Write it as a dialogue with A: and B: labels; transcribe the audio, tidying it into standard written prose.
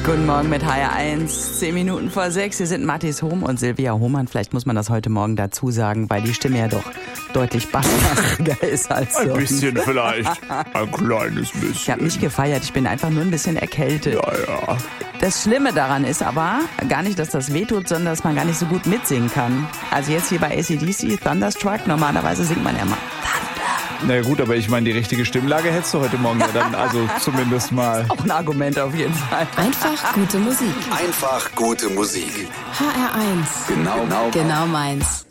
A: Guten Morgen mit HR1, 10 Minuten vor 6. Hier sind Mathis Hohm und Silvia Hohmann. Vielleicht muss man das heute Morgen dazu sagen, weil die Stimme ja doch deutlich basslaschiger ist als so.
B: Ein bisschen vielleicht, ein kleines bisschen.
A: Ich habe nicht gefeiert, ich bin einfach nur ein bisschen erkältet.
B: Ja.
A: Das Schlimme daran ist aber gar nicht, dass das wehtut, sondern dass man gar nicht so gut mitsingen kann. Also jetzt hier bei AC/DC, Thunderstruck, normalerweise singt man ja mal
B: Na ja, gut, aber ich meine, die richtige Stimmlage hättest du heute Morgen ja dann also zumindest mal.
A: auch ein Argument auf jeden Fall.
C: Einfach gute Musik.
D: Einfach gute Musik.
C: HR1.
D: Genau
C: Genau meins.